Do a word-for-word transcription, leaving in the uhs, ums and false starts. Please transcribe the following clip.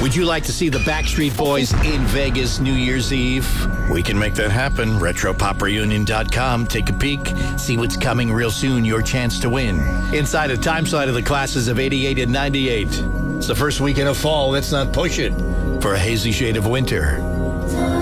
Would you like to see the Backstreet Boys in Vegas New Year's Eve? We can make that happen. retro pop reunion dot com. Take a peek. See what's coming real soon. Your chance to win. Inside a time slide of the classes of eighty-eight and ninety-eight. It's the first weekend of fall. Let's not push it for a hazy shade of winter.